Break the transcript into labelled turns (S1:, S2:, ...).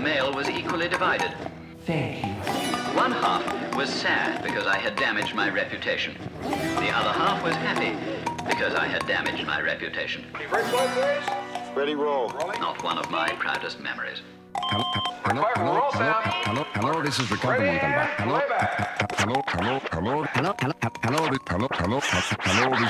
S1: mail was equally divided.
S2: Thank you.
S1: One half was sad because I had damaged my reputation. The other half was happy because I had damaged my reputation.
S3: Ready, roll.
S1: Not one of my proudest memories.
S4: Hello, this is Ricardo Montalban. Hello, this